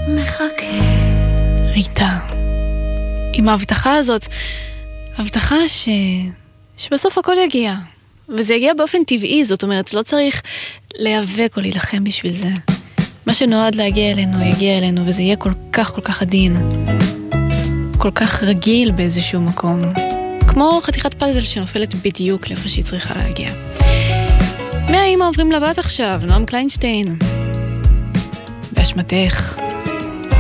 מחכה. ריטה, עם ההבטחה הזאת, הבטחה שבסוף הכל יגיע, וזה יגיע באופן טבעי, זאת אומרת, לא צריך להיאבק או להילחם בשביל זה. מה שנועד להגיע אלינו, יגיע אלינו, וזה יהיה כל כך עדין, כל כך רגיל באיזשהו מקום, כמו חתיכת פאזל שנופלת בדיוק לאיפה שהיא צריכה להגיע. מהאמא עוברים לבת עכשיו, נועם קליינשטיין, באשמתך.